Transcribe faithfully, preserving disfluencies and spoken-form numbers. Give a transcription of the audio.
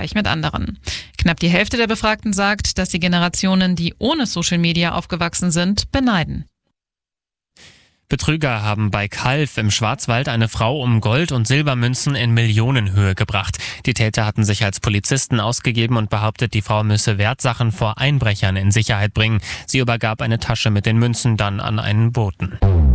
Vergleich mit anderen. Knapp die Hälfte der Befragten sagt, dass sie Generationen, die ohne Social Media aufgewachsen sind, beneiden. Betrüger haben bei Calw im Schwarzwald eine Frau um Gold- und Silbermünzen in Millionenhöhe gebracht. Die Täter hatten sich als Polizisten ausgegeben und behauptet, die Frau müsse Wertsachen vor Einbrechern in Sicherheit bringen. Sie übergab eine Tasche mit den Münzen dann an einen Boten.